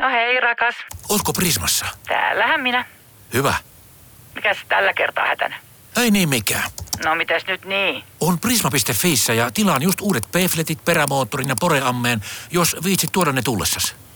No hei rakas, Ootko Prismassa? täällähän minä. Hyvä. Mikäs tällä kertaa hätänä? Ei niin mikään. No mitäs nyt niin? On Prisma.fiissä ja tilaan just uudet P-fletit, perämoottorin ja poreammeen, jos viitsit tuoda ne tullessas.